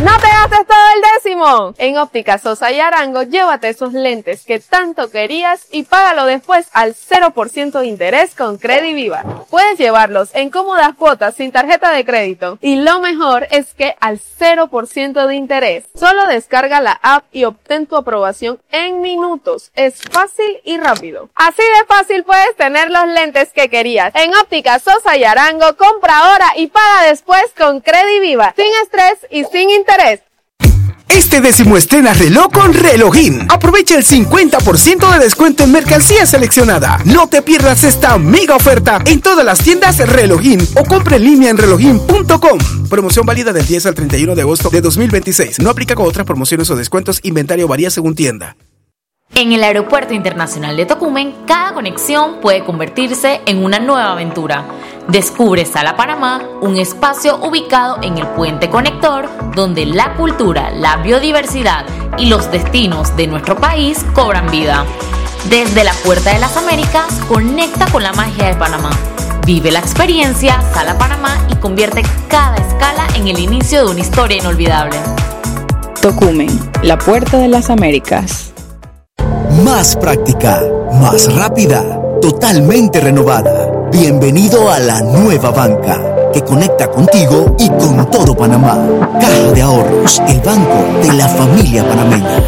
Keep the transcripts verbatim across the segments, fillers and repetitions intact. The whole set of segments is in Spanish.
¡No te gastes todo el décimo! En Óptica Sosa y Arango, llévate esos lentes que tanto querías y págalo después al cero por ciento de interés con Crediviva. Puedes llevarlos en cómodas cuotas sin tarjeta de crédito. Y lo mejor es que al cero por ciento de interés. Solo descarga la app y obtén tu aprobación en minutos. Es fácil y rápido. Así de fácil puedes tener los lentes que querías. En Óptica Sosa y Arango, compra ahora y paga después con Crediviva. Sin estrés y sin interés. Este décimo estrena reloj con Relojín. Aprovecha el cincuenta por ciento de descuento en mercancía seleccionada. No te pierdas esta mega oferta en todas las tiendas Relojín o compra en línea en relojín punto com. Promoción válida del diez al treinta y uno de agosto de dos mil veintiséis. No aplica con otras promociones o descuentos. Inventario varía según tienda. En el Aeropuerto Internacional de Tocumen, cada conexión puede convertirse en una nueva aventura. Descubre Sala Panamá, un espacio ubicado en el puente conector donde la cultura, la biodiversidad y los destinos de nuestro país cobran vida. Desde la Puerta de las Américas, conecta con la magia de Panamá. Vive la experiencia Sala Panamá y convierte cada escala en el inicio de una historia inolvidable. Tocumen, la Puerta de las Américas. Más práctica, más rápida, totalmente renovada. Bienvenido a la nueva banca, que conecta contigo y con todo Panamá. Caja de Ahorros, el banco de la familia panameña.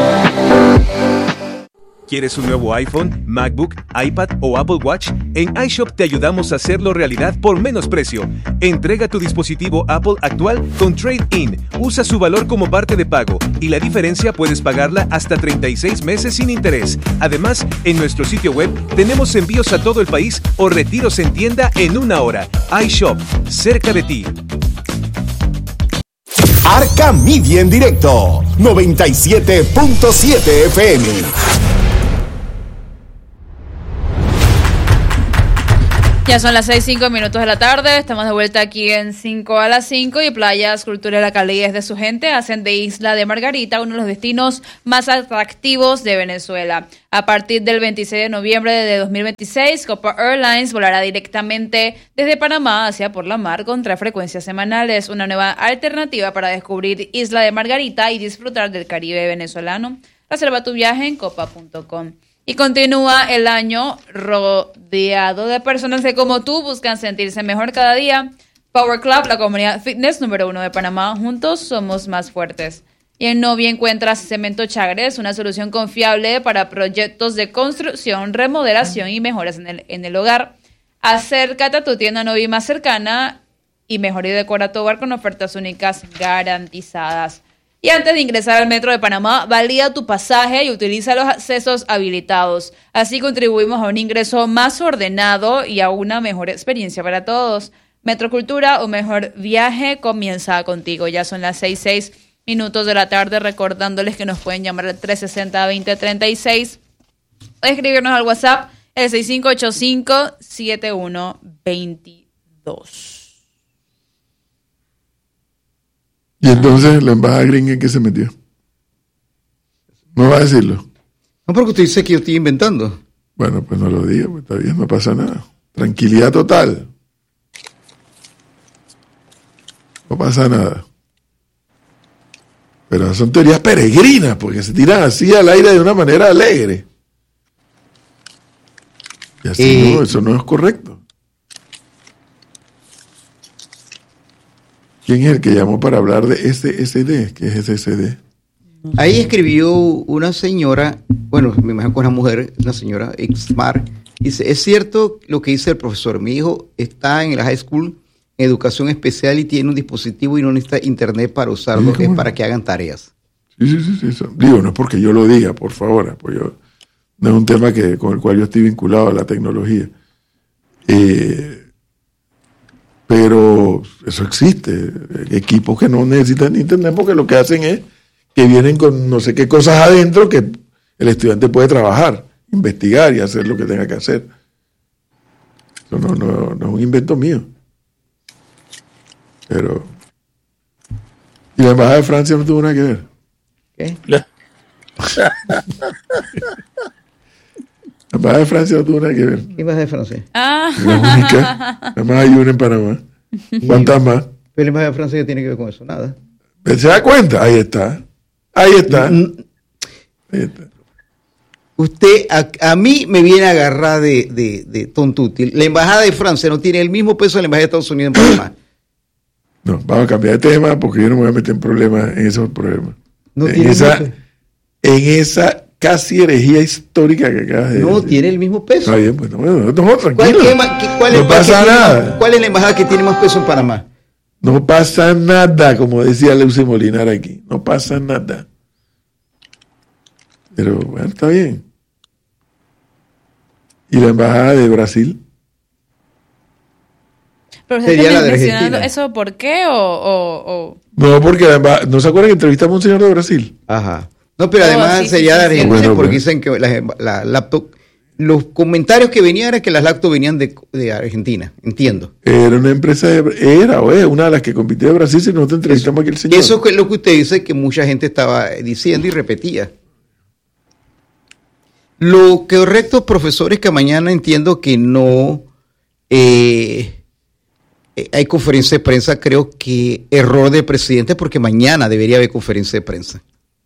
¿Quieres un nuevo iPhone, MacBook, iPad o Apple Watch? En iShop te ayudamos a hacerlo realidad por menos precio. Entrega tu dispositivo Apple actual con Trade-in. Usa su valor como parte de pago y la diferencia puedes pagarla hasta treinta y seis meses sin interés. Además, en nuestro sitio web tenemos envíos a todo el país o retiros en tienda en una hora. iShop, cerca de ti. Arca Media en directo, noventa y siete punto siete F M. Ya son las seis, cinco minutos de la tarde, estamos de vuelta aquí en cinco a las cinco y Playas Cultura y la calidez de su gente hacen de Isla de Margarita uno de los destinos más atractivos de Venezuela. A partir del veintiséis de noviembre de dos mil veintiséis, Copa Airlines volará directamente desde Panamá hacia por la mar con tres frecuencias semanales, una nueva alternativa para descubrir Isla de Margarita y disfrutar del Caribe venezolano. Reserva tu viaje en copa punto com. Y continúa el año rodeado de personas que como tú buscan sentirse mejor cada día. Power Club, la comunidad fitness número uno de Panamá. Juntos somos más fuertes. Y en Novia encuentras Cemento Chagres, una solución confiable para proyectos de construcción, remodelación y mejoras en el, en el hogar. Acércate a tu tienda Novia más cercana y mejor y decora tu hogar con ofertas únicas garantizadas. Y antes de ingresar al Metro de Panamá, valida tu pasaje y utiliza los accesos habilitados. Así contribuimos a un ingreso más ordenado y a una mejor experiencia para todos. Metro Cultura, un mejor viaje comienza contigo. Ya son las seis, seis minutos de la tarde, recordándoles que nos pueden llamar al tres sesenta, veinte treinta y seis o escribirnos al WhatsApp el seis cinco ocho cinco, siete uno dos dos. Y entonces la embajada gringa, ¿en qué se metió? No va a decirlo. No, porque usted dice que yo estoy inventando. Bueno, pues no lo diga, pues está bien, no pasa nada. Tranquilidad total. No pasa nada. Pero son teorías peregrinas, porque se tiran así al aire de una manera alegre. Y así eh, no, eso no es correcto. ¿Quién es el que llamó para hablar de S S D? ¿Qué es S S D? Ahí escribió una señora, bueno, me imagino que una mujer, una señora Xmar, dice, es cierto lo que dice el profesor, mi hijo está en la high school, en educación especial y tiene un dispositivo y no necesita internet para usarlo, es para que hagan tareas. Sí, sí, sí, sí, eso. Digo, no es porque yo lo diga, por favor, pues yo, no es un tema que, con el cual yo estoy vinculado a la tecnología. Eh... Pero eso existe, equipos que no necesitan internet porque lo que hacen es que vienen con no sé qué cosas adentro que el estudiante puede trabajar, investigar y hacer lo que tenga que hacer. Eso no, no, no es un invento mío. Pero... ¿Y la embajada de Francia no tuvo nada que ver? ¿Qué? La embajada de Francia no tuvo nada que ver. ¿Qué embajada de Francia? Ah. La única. Nada más hay una en Panamá. ¿Cuántas más? Pero la embajada de Francia tiene que ver con eso, nada. ¿Se da cuenta? Ahí está. Ahí está. Ahí está. Usted, a, a mí me viene a agarrar de, de, de tontuti. La embajada de Francia no tiene el mismo peso de la embajada de Estados Unidos en Panamá. No, vamos a cambiar de tema porque yo no me voy a meter en problemas, en esos problemas. No en, tiene esa, mucho. en esa casi herejía histórica que acabas de No decir. tiene el mismo peso. Está bien, pues no, no, no, tranquilo. ¿Cuál, qué ma- qué- cuál No es, pasa qué tiene- nada. ¿Cuál es la embajada que tiene más peso en Panamá? No pasa nada, como decía Lucy Molinar aquí. No pasa nada. Pero bueno, está bien. ¿Y la embajada de Brasil? Pero usted Sería está la de mencionando Argentina. eso, ¿por qué? O, o, o- No, porque la emba- ¿no se acuerdan que entrevistamos a un señor de Brasil? Ajá. No, pero Oh, además sí, sí, sería sí, de sí. Argentina Bueno, porque pues. dicen que la, la laptop, los comentarios que venían era que las laptops venían de, de Argentina, entiendo. Era una empresa, de, era o es una de las que compitió de Brasil, si nosotros entrevistamos a aquel señor. Eso es lo que usted dice que mucha gente estaba diciendo y repetía. Lo correcto, profesor, es que mañana entiendo que no eh, eh, hay conferencia de prensa. Creo que error del presidente porque mañana debería haber conferencia de prensa.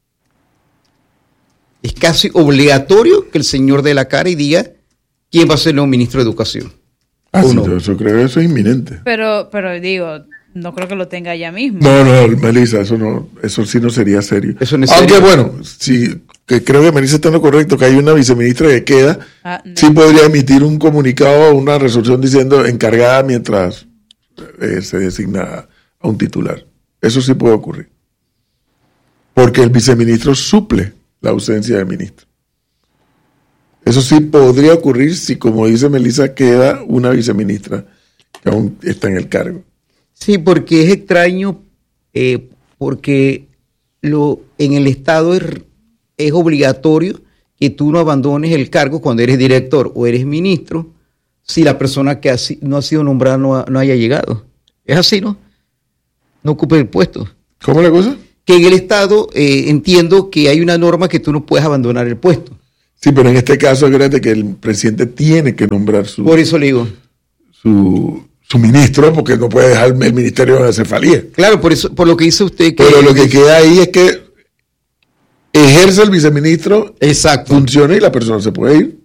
Es casi obligatorio que el señor dé la cara y diga quién va a ser el nuevo ministro de Educación. Ah, ¿O sí, no? yo eso creo que eso es inminente. pero, pero digo, no creo que lo tenga ya mismo. No, no, Melissa, eso no, eso sí no sería serio. Eso no es Aunque serio. bueno, sí, que creo que Melissa está en lo correcto, que hay una viceministra que queda, Ah, no. sí podría emitir un comunicado o una resolución diciendo encargada mientras eh, se designa a un titular. Eso sí puede ocurrir. Porque el viceministro suple la ausencia del ministro. Eso sí podría ocurrir si, como dice Melissa, queda una viceministra que aún está en el cargo. Sí, porque es extraño, eh, porque lo, en el Estado es, es obligatorio que tú no abandones el cargo cuando eres director o eres ministro si la persona que ha si- no ha sido nombrada no, ha- no haya llegado. Es así, ¿no? No ocupe el puesto. ¿Cómo es la cosa? Que en el Estado eh, entiendo que hay una norma que tú no puedes abandonar el puesto. Sí, pero en este caso, acuérdate que el presidente tiene que nombrar su, Por eso le digo. su, su ministro, porque no puede dejar el ministerio de cefalía. Claro, por eso, por lo que dice usted que... Pero lo que queda ahí es que ejerce el viceministro, Exacto. funciona y la persona se puede ir.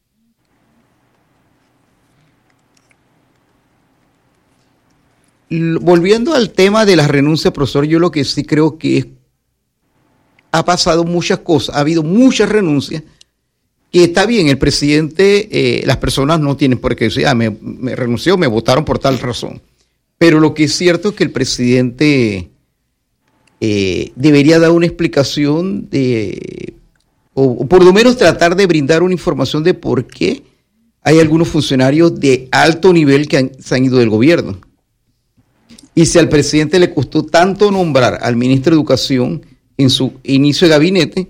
L- Volviendo al tema de las renuncias, profesor, yo lo que sí creo que es, ha pasado muchas cosas, ha habido muchas renuncias, que está bien, el presidente, eh, las personas no tienen por qué decir, ah, me, me renunció, me votaron por tal razón. Pero lo que es cierto es que el presidente eh, debería dar una explicación de, o, o por lo menos tratar de brindar una información de por qué hay algunos funcionarios de alto nivel que han- se han ido del gobierno. Y si al presidente le costó tanto nombrar al ministro de Educación en su inicio de gabinete,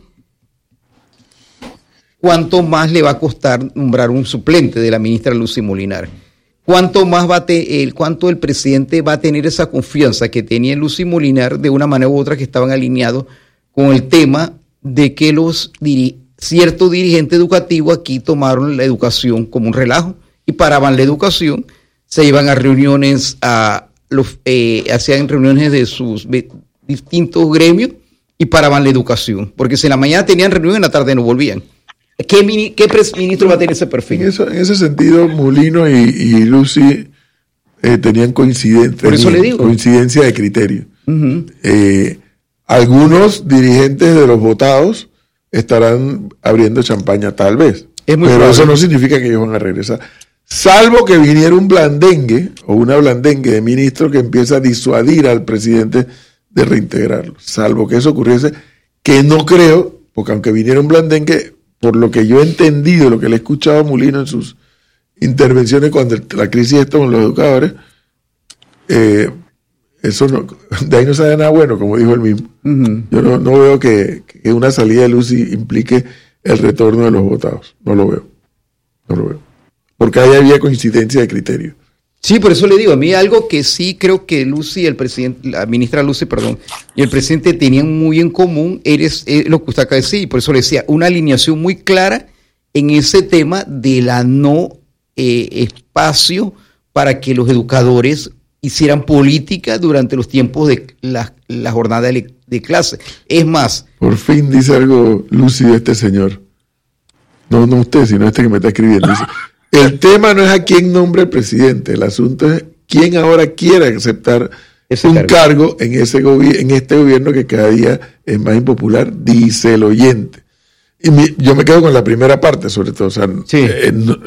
¿cuánto más le va a costar nombrar un suplente de la ministra Lucy Molinar? ¿Cuánto más va a te- el, cuánto el presidente va a tener esa confianza que tenía en Lucy Molinar de una manera u otra que estaban alineados con el tema de que los diri- ciertos dirigentes educativos aquí tomaron la educación como un relajo y paraban la educación, se iban a reuniones, a los, eh, hacían reuniones de sus ve- distintos gremios y paraban la educación, porque si en la mañana tenían reunión, en la tarde no volvían. ¿Qué, mini, qué pres- ministro va a tener ese perfil? En, eso, en ese sentido, Molino y, y Lucy eh, tenían coincidencia, Por eso le digo. coincidencia de criterio. Ujú. Eh, algunos dirigentes de los votados estarán abriendo champaña, tal vez. Es muy pero probable. eso no significa que ellos van a regresar. Salvo que viniera un blandengue o una blandengue de ministro que empieza a disuadir al presidente de reintegrarlo. Salvo que eso ocurriese, que no creo, porque aunque viniera un blandengue, por lo que yo he entendido, lo que le he escuchado a Molino en sus intervenciones cuando la crisis está con los educadores, eh, eso no, de ahí no sale nada bueno, como dijo él mismo. Ujú. Yo no, no veo que, que una salida de Lucy implique el retorno de los votados. No lo veo. No lo veo. Porque ahí había coincidencia de criterio. Sí, por eso le digo, a mí algo que sí creo que Lucy, el presidente, la ministra Lucy, perdón, y el presidente tenían muy en común, eres eh, lo que usted acaba de decir, y por eso le decía, una alineación muy clara en ese tema de la no eh, espacio para que los educadores hicieran política durante los tiempos de la, la jornada de, de clase. Es más. Por fin dice algo lúcido este señor. No, no usted, sino este que me está escribiendo. Dice, el tema no es a quién nombre el presidente, el asunto es quién ahora quiere aceptar ese un cargo. cargo en, ese gobi- en este gobierno que cada día es más impopular, dice el oyente. Y mi, yo me quedo con la primera parte, sobre todo. O sea, sí. eh, no,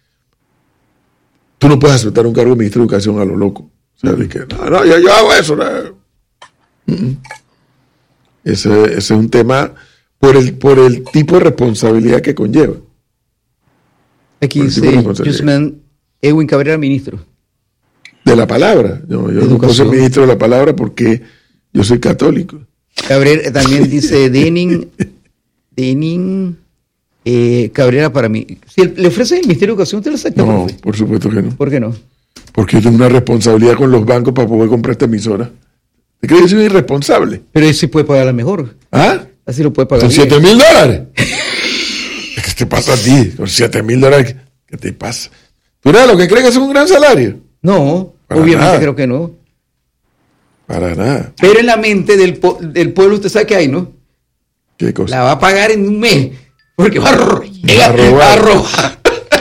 tú no puedes aceptar un cargo de ministro de Educación a lo loco. O sea, de que, no, no, yo, yo hago eso. No. Mm-mm. Ese, ese es un tema por el, por el tipo de responsabilidad que conlleva. Aquí dice Yusman Edwin Cabrera, ministro. De la palabra. Yo, yo no puedo ser ministro de la palabra porque yo soy católico. Cabrera también dice Denin, Denin eh, Cabrera para mí. Si el, le ofrece el Ministerio de Educación, ¿usted lo acepta? No, profe? Por supuesto que no. ¿Por qué no? Porque yo tengo una responsabilidad con los bancos para poder comprar esta emisora. ¿Te crees que soy irresponsable? Pero él sí puede pagarla mejor. ¿Ah? Así lo puede pagar. ¿Con siete mil dólares? ¿Qué te pasa a ti? Con siete mil dólares, ¿qué te pasa? ¿Tú eres lo que crees que es un gran salario? No, para obviamente nada. Creo que no. Para nada. Pero en la mente del, po- del pueblo, usted sabe que hay, ¿no? ¿Qué cosa? La va a pagar en un mes. Porque va a, ro- va a robar. Va a robar.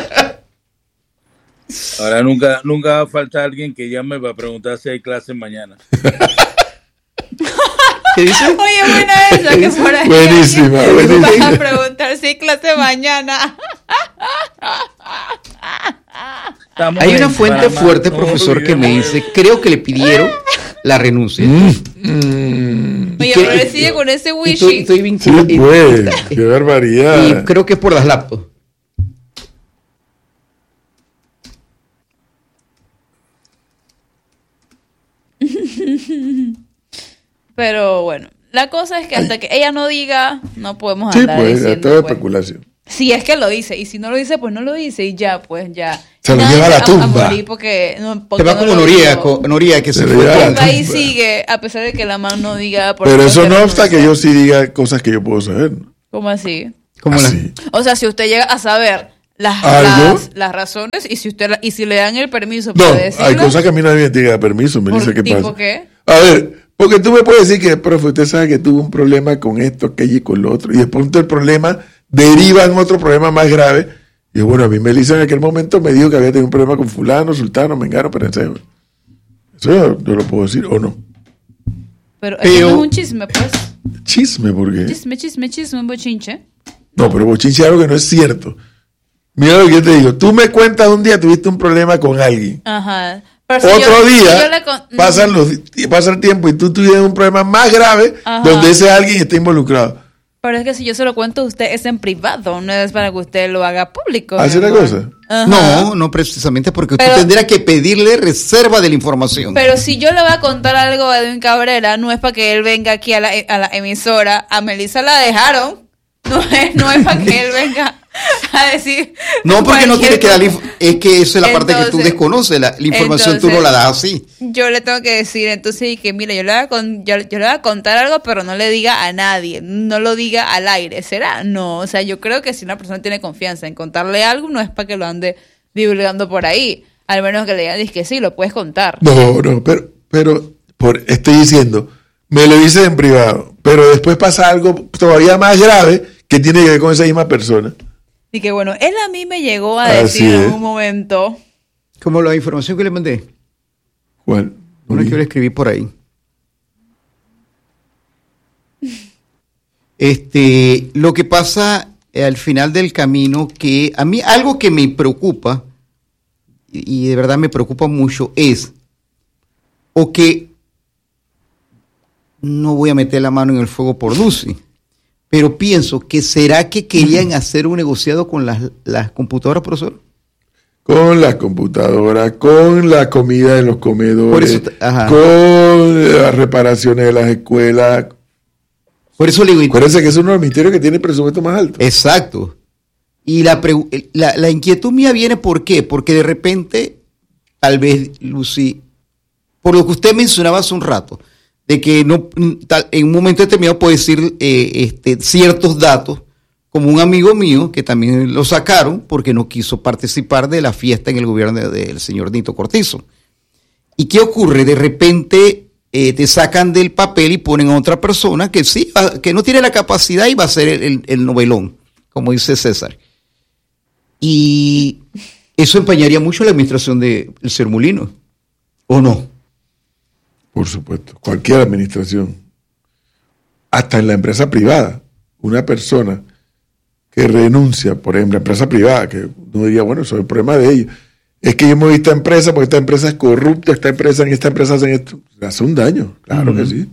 Ahora nunca, nunca va a faltar alguien que llame para preguntar si hay clase mañana. ¿Qué dice? Oye, buena esa, que por ahí. Buenísima, buenísima. Vas a preguntar si hay clase mañana. Estamos Hay una fuente fuerte, profesor, que me dice, creo que le pidieron la renuncia. Mm, mm. Oye, pero él sigue con ese wishing. Estoy, estoy vinculado. Sí, pues, qué barbaridad. Y creo que es por las laptops. Pero bueno, la cosa es que hasta Ay. que ella no diga, no podemos sí, andar pues, diciendo. Sí, pues, toda especulación. Si es que lo dice, y si no lo dice, pues no lo dice, y ya, pues ya. Se lo lleva a la tumba. A porque, no, porque se va no como Noría, Noría, que se, se fue. El país sigue, a pesar de que la mano no diga. Por Pero eso no obsta que yo sí diga cosas que yo puedo saber. ¿Cómo así? ¿Cómo así? La... O sea, si usted llega a saber las, las, las razones, y si usted y si le dan el permiso para no, decirlo. hay cosas que a mí nadie me diga permiso, me dice qué pasa. ¿Tipo qué? A ver, porque tú me puedes decir que, profe, usted sabe que tuvo un problema con esto, aquello y con lo otro, y después el problema deriva en otro problema más grave. Y bueno, a mí Melissa en aquel momento me dijo que había tenido un problema con fulano, sultano, mengano, perencejo. Eso yo, yo lo puedo decir o no. Pero eso no es un chisme, pues. ¿Chisme? ¿Por qué? Chisme, chisme, chisme, un bochinche. No, pero bochinche es algo que no es cierto. Mira lo que yo te digo. Tú me cuentas un día tuviste un problema con alguien. Ajá. Pero si Otro yo, día, si yo le con... pasan los, pasa el tiempo y tú tienes un problema más grave. Ajá. Donde ese alguien está involucrado. Pero es que si yo se lo cuento a usted es en privado, no es para que usted lo haga público. ¿Hace una cosa? Ajá. No, no precisamente porque pero, usted tendría que pedirle reserva de la información. Pero si yo le voy a contar algo a Edwin Cabrera, no es para que él venga aquí a la, a la emisora. A Melissa la dejaron. No es, no es para que él venga a decir. No, porque no tiene que dar. Es que esa es la entonces, parte que tú desconoces. La, la información entonces, tú no la das así. Yo le tengo que decir, entonces, que mira, yo le, voy a con, yo, yo le voy a contar algo, pero no le diga a nadie. No lo diga al aire. ¿Será? No. O sea, yo creo que si una persona tiene confianza en contarle algo, no es para que lo ande divulgando por ahí. Al menos que le digan, dice que sí, lo puedes contar. No, no, pero, pero por, estoy diciendo, me lo dices en privado, pero después pasa algo todavía más grave que tiene que ver con esa misma persona. Y que bueno, él a mí me llegó a Así decir es. en un momento. Como la información que le mandé. ¿Cuál? Una que yo le escribí por ahí. Este, lo que pasa eh, al final del camino, que a mí algo que me preocupa, y, y de verdad me preocupa mucho, es, o que no voy a meter la mano en el fuego por Lucy, pero pienso que será que querían hacer un negociado con las, las computadoras, profesor. Con las computadoras, con la comida en los comedores, eso, con las reparaciones de las escuelas. Por eso le digo. Acuérdense que es uno de los ministerios que tiene el presupuesto más alto. Exacto. Y la, la, la inquietud mía viene, ¿por qué? Porque de repente, tal vez, Lucy, por lo que usted mencionaba hace un rato, de que no tal, en un momento determinado puede decir eh, este, ciertos datos, como un amigo mío que también lo sacaron porque no quiso participar de la fiesta en el gobierno del de, de señor Nito Cortizo. ¿Y qué ocurre? De repente eh, te sacan del papel y ponen a otra persona que sí, va, que no tiene la capacidad y va a ser el, el, el novelón, como dice César. Y eso empañaría mucho la administración del señor Mulino, ¿o no? Por supuesto, cualquier administración, hasta en la empresa privada, una persona que renuncia, por ejemplo, empresa privada, que uno diría, bueno, eso es el problema de ellos. Es que yo me voy a esta empresa porque esta empresa es corrupta, esta empresa en esta empresa hacen esto. Hace un daño, claro uh-huh. que sí.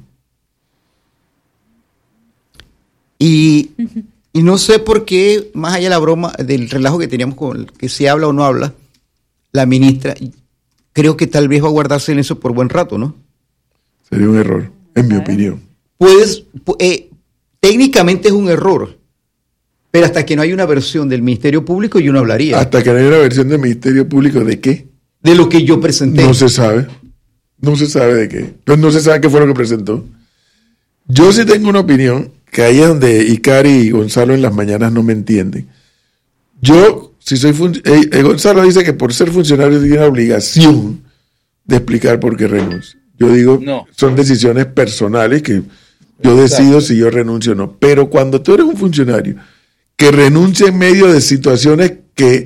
Y, y no sé por qué, más allá de la broma, del relajo que teníamos con el que si habla o no habla, la ministra, creo que tal vez va a guardarse en eso por buen rato, ¿no? Sería un error, en mi opinión. Puedes, eh, técnicamente es un error. Pero hasta que no hay una versión del Ministerio Público, yo no hablaría. ¿Hasta que no hay una versión del Ministerio Público de qué? De lo que yo presenté. No se sabe. No se sabe de qué. Pues no se sabe qué fue lo que presentó. Yo sí tengo una opinión, que ahí es donde Icari y Gonzalo en las mañanas no me entienden. Yo, si soy funcionario, eh, eh, Gonzalo dice que por ser funcionario tiene la obligación de explicar por qué renuncia. Yo digo, no. Son decisiones personales que yo decido si yo renuncio o no. Pero cuando tú eres un funcionario que renuncia en medio de situaciones que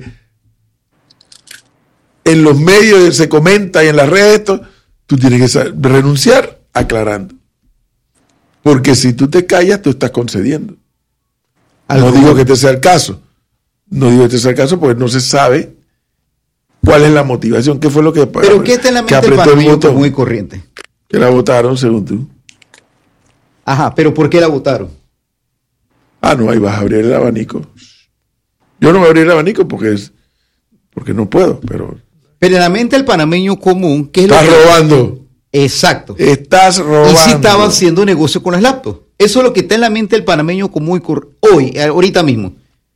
en los medios se comenta y en las redes, esto, tú tienes que saber, renunciar aclarando. Porque si tú te callas, tú estás concediendo. No digo que este sea el caso. No digo que este sea el caso porque no se sabe cuál es la motivación, qué fue lo que... Pero ¿qué está en la mente del panameño común y corriente? Que la votaron, según tú. Ajá, pero ¿por qué la votaron? Ah, no, ahí vas a abrir el abanico. Yo no voy a abrir el abanico porque es porque no puedo, pero... Pero en la mente del panameño común, ¿qué es Estás lo que... robando. Exacto. Estás robando. Y si estaba haciendo negocio con las laptops. Eso es lo que está en la mente del panameño común hoy, ahorita mismo.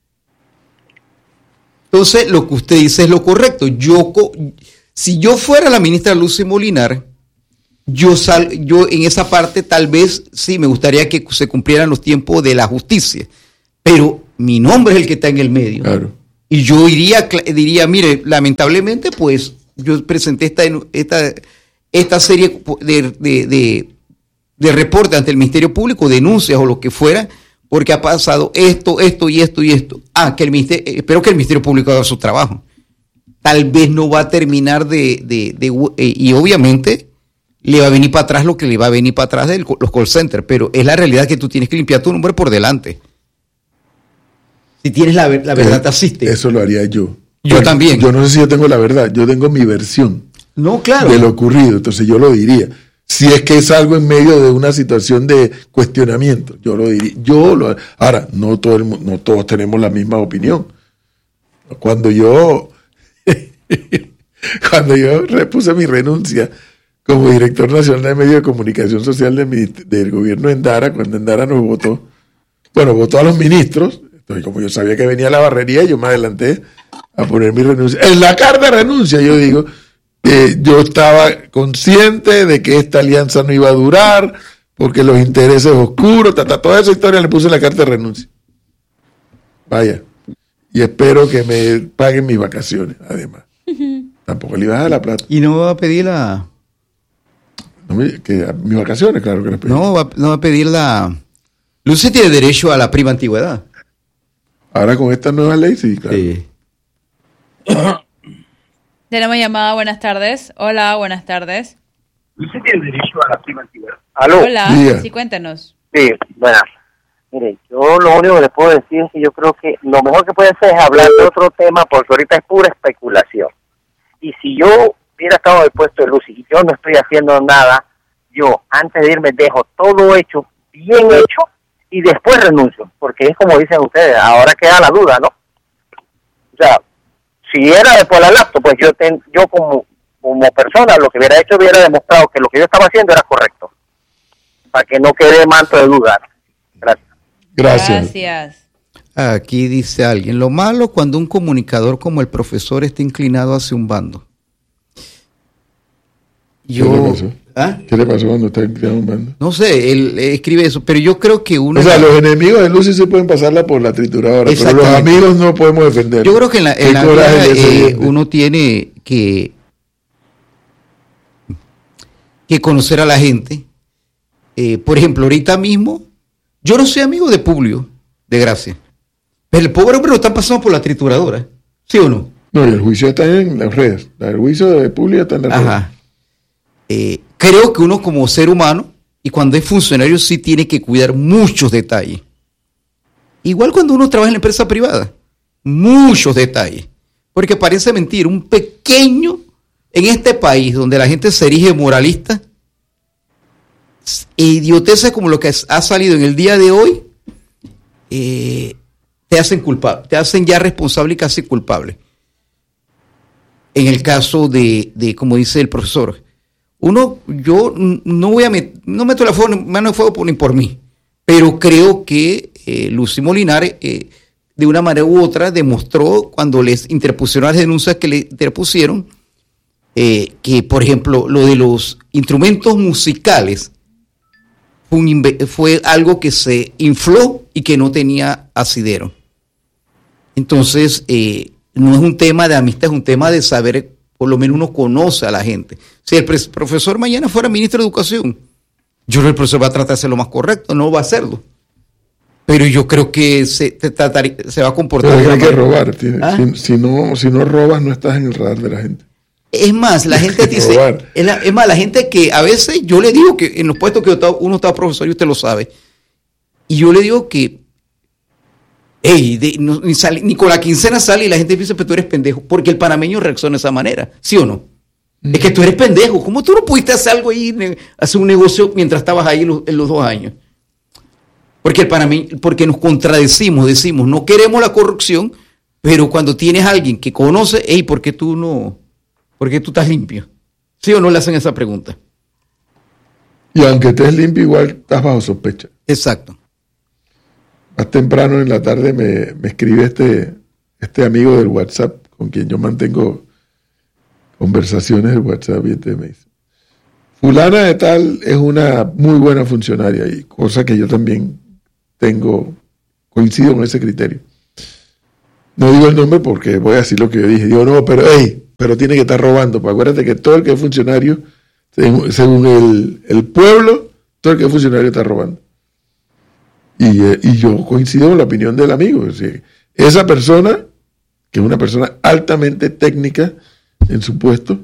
Entonces, lo que usted dice es lo correcto. Yo, si yo fuera la ministra Lucy Molinar, yo, sal, yo en esa parte tal vez sí me gustaría que se cumplieran los tiempos de la justicia. Pero mi nombre es el que está en el medio. Claro. Y yo iría, diría, mire, lamentablemente, pues, yo presenté esta, esta, esta serie de, de, de, de reportes ante el Ministerio Público, denuncias o lo que fuera, porque ha pasado esto, esto y esto y esto. Ah, que el ministerio, espero que el Ministerio Público haga su trabajo. Tal vez no va a terminar de, de, de, de eh, y obviamente le va a venir para atrás lo que le va a venir para atrás de los call centers, pero es la realidad que tú tienes que limpiar tu nombre por delante. Si tienes la, la verdad, te asiste. Eso lo haría yo. Yo bueno, también. Yo no sé si yo tengo la verdad, yo tengo mi versión. No, claro. De lo ocurrido, entonces yo lo diría. Si es que es algo en medio de una situación de cuestionamiento, yo lo diría. Yo lo, ahora, no, todo el, no todos tenemos la misma opinión. Cuando yo, cuando yo repuse mi renuncia como director nacional de medios de comunicación social del, del gobierno de Endara, cuando Endara nos votó, bueno, votó a los ministros. Entonces, como yo sabía que venía la barrería, yo me adelanté a poner mi renuncia. En la carta de renuncia, yo digo, eh, yo estaba consciente de que esta alianza no iba a durar, porque los intereses oscuros, ta, ta, toda esa historia le puse en la carta de renuncia. Vaya. Y espero que me paguen mis vacaciones, además. Uh-huh. Tampoco le iba a dar la plata. ¿Y no va a pedir la...? No me, que, mis vacaciones, claro que las pedí. No, va, no va a pedir la... Lucy tiene derecho a la prima antigüedad. Ahora con esta nueva ley, sí, claro. Sí. Tenemos llamada, buenas tardes. Hola, buenas tardes. ¿Usted tiene derecho a la prima antigüedad? ¿Aló? Hola, Diga. Sí, cuéntanos. Sí, buenas. Mire, yo lo único que les puedo decir es que yo creo que lo mejor que puede hacer es hablar de otro tema, porque ahorita es pura especulación. Y si yo hubiera estado en el puesto de Lucy y yo no estoy haciendo nada, yo antes de irme dejo todo hecho, bien hecho, y después renuncio, porque es como dicen ustedes, ahora queda la duda, ¿no? O sea, si era después la laptop, pues yo ten, yo como, como persona lo que hubiera hecho hubiera demostrado que lo que yo estaba haciendo era correcto, para que no quede manto de duda. Gracias. Gracias. Gracias. Aquí dice alguien, lo malo cuando un comunicador como el profesor está inclinado hacia un bando. Yo, ¿Qué le pasó? ¿Ah? ¿Qué le pasó cuando está inclinado a un bando? No sé, él escribe eso, pero yo creo que uno... O sea, los enemigos de Lucy se pueden pasarla por la trituradora, pero los amigos no podemos defender. Yo creo que en la, en la vida, eh, uno tiene que... que conocer a la gente. Eh, por ejemplo, ahorita mismo, yo no soy amigo de Publio, de Gracia, pero el pobre hombre lo está pasando por la trituradora, ¿sí o no? No, y el juicio está en las redes. El juicio de Publio está en las Ajá. redes. Eh, creo que uno como ser humano, y cuando es funcionario, sí tiene que cuidar muchos detalles. Igual cuando uno trabaja en la empresa privada, muchos detalles. Porque parece mentir, un pequeño, en este país donde la gente se erige moralista, idioteces como lo que ha salido en el día de hoy, eh, te hacen culpable, te hacen ya responsable y casi culpable. En el caso de, de como dice el profesor, uno, yo no voy a met, no meto la fuego, mano de fuego por, ni por mí, pero creo que eh, Lucy Molinares, eh, de una manera u otra, demostró cuando les interpusieron las denuncias que le interpusieron, eh, que, por ejemplo, lo de los instrumentos musicales fue, un, fue algo que se infló y que no tenía asidero. Entonces, eh, no es un tema de amistad, es un tema de saber, por lo menos uno conoce a la gente. Si el profesor mañana fuera ministro de Educación, yo creo que el profesor va a tratar de hacer lo más correcto, no va a hacerlo. Pero yo creo que se, tratar, se va a comportar. Pero hay que robar. Tiene, ¿Ah? si, si, no, si no robas, no estás en el radar de la gente. Es más, la gente dice, es, la, es más, la gente que a veces yo le digo que en los puestos que uno está profesor y usted lo sabe, y yo le digo que, hey, de, no, ni, sale, ni con la quincena sale y la gente dice, pero tú eres pendejo, porque el panameño reacciona de esa manera, ¿sí o no? Mm. Es que tú eres pendejo, ¿cómo tú no pudiste hacer algo ahí, hacer un negocio mientras estabas ahí en los, en los dos años? Porque el panameño, porque nos contradecimos, decimos, no queremos la corrupción, pero cuando tienes a alguien que conoce, hey, ¿por qué tú no, por qué tú estás limpio? ¿Sí o no le hacen esa pregunta? Y aunque estés limpio, igual estás bajo sospecha. Exacto. Más temprano en la tarde me, me escribe este, este amigo del WhatsApp, con quien yo mantengo conversaciones del WhatsApp, y este me dice, fulana de tal es una muy buena funcionaria, y cosa que yo también tengo, coincido con ese criterio. No digo el nombre porque voy a decir lo que yo dije. Digo, no, pero hey, pero tiene que estar robando. Pues acuérdate que todo el que es funcionario, según el, el pueblo, todo el que es funcionario está robando. Y, eh, y yo coincido con la opinión del amigo. Es decir, esa persona, que es una persona altamente técnica en su puesto,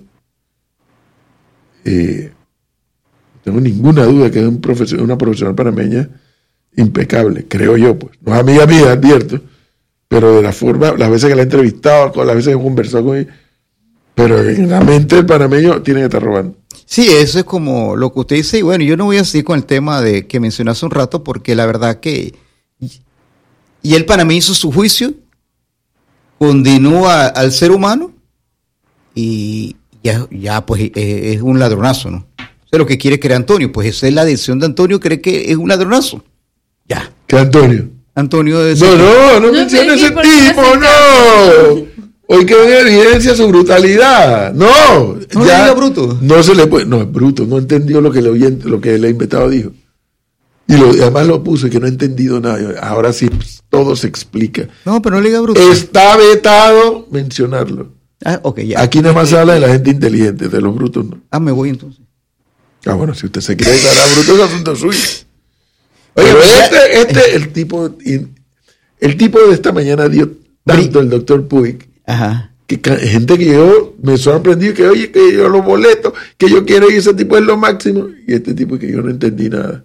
eh, no tengo ninguna duda que es un profesor, una profesional panameña impecable, creo yo, pues. No es amiga mía, advierto, pero de la forma, las veces que la he entrevistado, las veces que he conversado con ella, pero en la mente del panameño tiene que estar robando. Sí, eso es como lo que usted dice, y bueno, yo no voy a seguir con el tema de que mencioné hace un rato, porque la verdad que, y el panameño hizo su juicio, condenó a, al ser humano, y ya, ya pues es, es un ladronazo, ¿no? Eso es lo que quiere creer Antonio, pues esa es la decisión de Antonio, cree que es un ladronazo. Ya. ¿Qué Antonio? Antonio de No, no, no, no menciona ese tipo, no. Hoy quedó en evidencia su brutalidad. No. No ya, le diga bruto. No se le puede, no, es bruto, no entendió lo que el oyente, lo que el invitado dijo. Y lo, además lo puso y que no ha entendido nada. Ahora sí, pues, todo se explica. No, pero no le diga bruto. Está vetado mencionarlo. Ah, ok, ya. Aquí nada más se habla de la gente inteligente, de los brutos no. Ah, me voy entonces. Ah, bueno, si usted se quiere declarar bruto es asunto suyo. Oye, pero este, este, el tipo, el tipo de esta mañana dio tanto el doctor Puig, ajá, que gente que yo me sorprendí, que oye, que yo los boletos, que yo quiero ir, ese tipo es lo máximo, y este tipo que yo no entendí nada.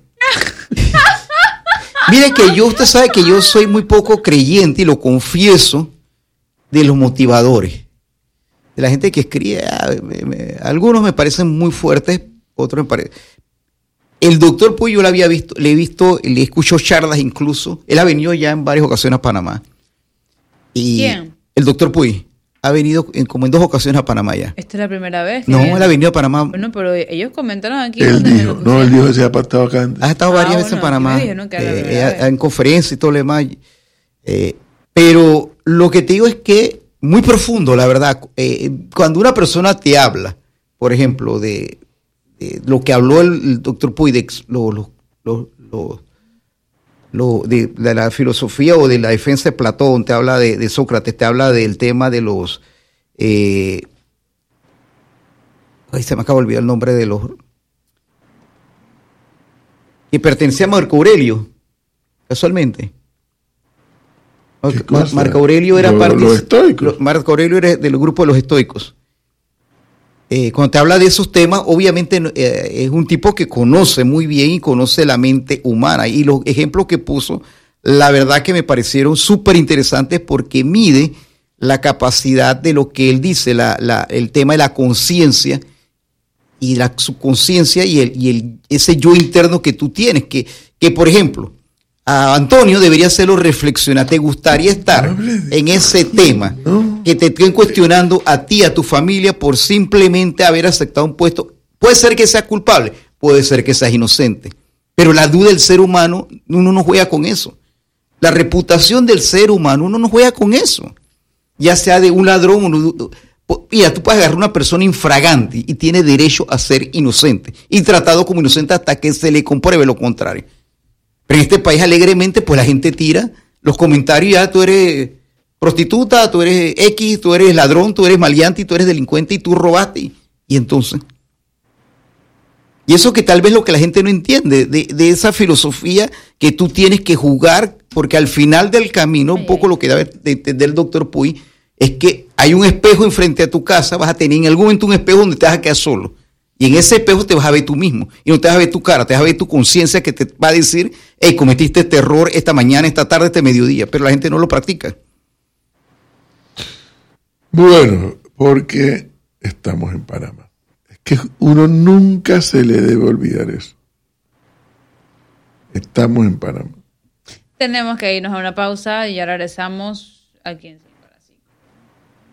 Mire que yo, usted sabe que yo soy muy poco creyente, y lo confieso, de los motivadores, de la gente que escribe, me, me, algunos me parecen muy fuertes, otros me parecen. El doctor Puig yo le había visto, le he visto, le escucho charlas incluso. Él ha venido ya en varias ocasiones a Panamá. Y ¿quién? El doctor Puig ha venido en, como en dos ocasiones a Panamá ya. ¿Esta es la primera vez? No, él ha venido a Panamá. Bueno, pero ellos comentaron aquí. Él dijo, no, él dijo que se ha estado acá antes. Ha estado ah, varias bueno, veces en Panamá. Dije, no, eh, en conferencias y todo lo demás. Eh, pero lo que te digo es que muy profundo, la verdad. Eh, cuando una persona te habla, por ejemplo, de lo que habló el, el doctor Puig de, lo, lo, lo, lo, lo, de, de la filosofía o de la defensa de Platón, te habla de, de Sócrates, te habla del tema de los eh, ay, se me acaba de olvidar el nombre de los que pertenecía a Marco Aurelio, casualmente. Mar- Marco Aurelio era Lo- parte. los estoicos. lo- Marco Aurelio era del grupo de los estoicos. Eh, cuando te habla de esos temas, obviamente eh, es un tipo que conoce muy bien y conoce la mente humana. Y los ejemplos que puso, la verdad que me parecieron súper interesantes porque mide la capacidad de lo que él dice, la, la, el tema de la conciencia y la subconsciencia y, el, y el, ese yo interno que tú tienes. Que, que por ejemplo, a Antonio debería hacerlo reflexionar. ¿Te gustaría estar en ese tema? Que te estén cuestionando a ti, a tu familia, por simplemente haber aceptado un puesto. Puede ser que seas culpable, puede ser que seas inocente. Pero la duda del ser humano, uno no juega con eso. La reputación del ser humano, uno no juega con eso. Ya sea de un ladrón, uno, mira, tú puedes agarrar a una persona infragante y tiene derecho a ser inocente y tratado como inocente hasta que se le compruebe lo contrario. Pero en este país alegremente pues la gente tira los comentarios, ya tú eres prostituta, tú eres X, tú eres ladrón, tú eres maleante y tú eres delincuente y tú robaste. Y, y entonces... Y eso que tal vez lo que la gente no entiende, de, de esa filosofía que tú tienes que jugar, porque al final del camino, un poco lo que debe de entender el doctor Puy, es que hay un espejo enfrente a tu casa, vas a tener en algún momento un espejo donde te vas a quedar solo. Y en ese espejo te vas a ver tú mismo. Y no te vas a ver tu cara, te vas a ver tu conciencia que te va a decir, hey, cometiste este error esta mañana, esta tarde, este mediodía. Pero la gente no lo practica. Bueno, porque estamos en Panamá. Es que uno nunca se le debe olvidar eso. Estamos en Panamá. Tenemos que irnos a una pausa y ya regresamos aquí en